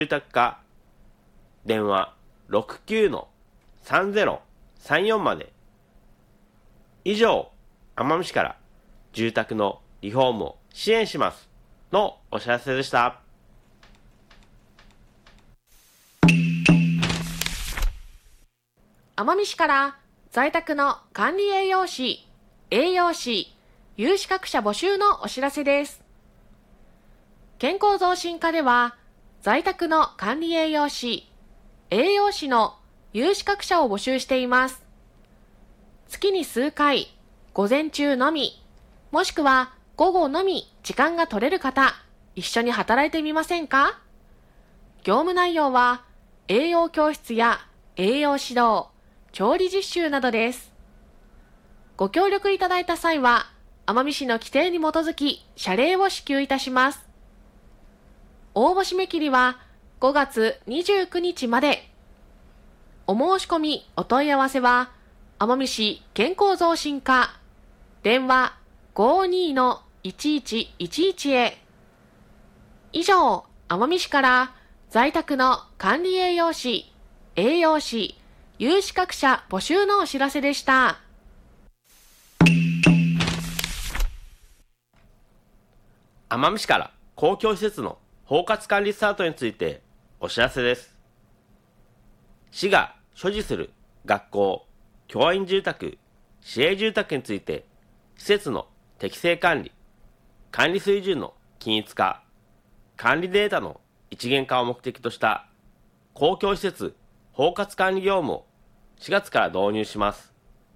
住宅課電話 69-3034 まで。以上、奄美市から住宅のリフォームを支援しますのお知らせでした。 奄美市から在宅の管理栄養士、有資格者募集のお知らせです。健康増進課では在宅の管理栄養士の有資格者を募集しています。月に数回、午前中のみ、もしくは午後のみ時間が取れる方、一緒に働いてみませんか？業務内容は栄養教室や栄養指導、調理実習などです。ご協力いただいた際は、奄美市の規定に基づき謝礼を支給いたします。応募締め切りは5月29日まで。お申し込みお問い合わせは奄美市健康増進課電話 52-1111 へ。以上、奄美市から在宅の管理栄養士、有資格者募集のお知らせでした。 奄美市から公共施設の包括管理スタートについてお知らせです。市が所持する学校、教員住宅、市営住宅について施設の適正管理、管理水準の均一化、管理データの一元化を目的とした公共施設包括管理業務を4月から導入します。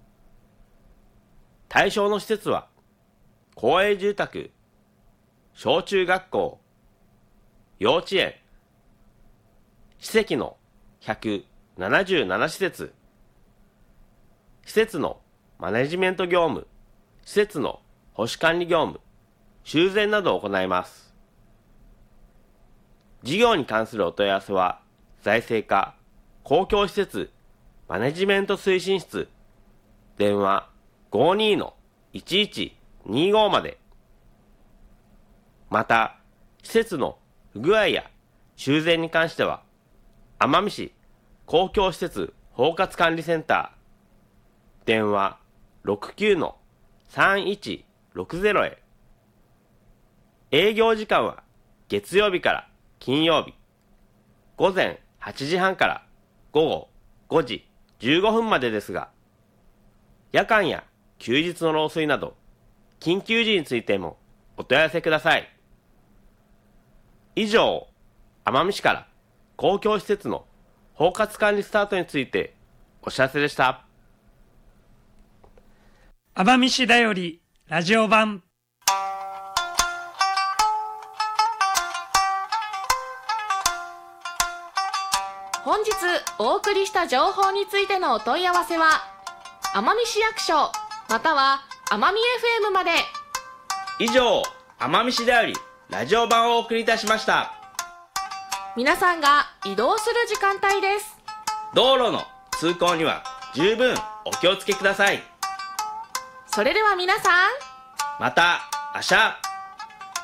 対象の施設は公営住宅、小中学校、幼稚園、施設の177施設、施設のマネジメント業務、施設の保守管理業務、修繕などを行います。事業に関するお問い合わせは、財政課、公共施設、マネジメント推進室、電話 52-1125 まで。また、施設の不具合や修繕に関しては、奄美市公共施設包括管理センター、電話 69-3160 へ。営業時間は月曜日から金曜日、午前8時半から午後5時15分までですが、夜間や休日の漏水など、緊急時についてもお問い合わせください。以上、奄美市から公共施設の包括管理スタートについてお知らせでした。 奄美市だよりラジオ版。 本日お送りした情報についてのお問い合わせは奄美市役所または奄美 FM まで。 以上、奄美市だよりラジオ版をお送りいたしました。 皆さんが移動する時間帯です。 道路の通行には十分お気をつけください。 それでは皆さん、 また明日。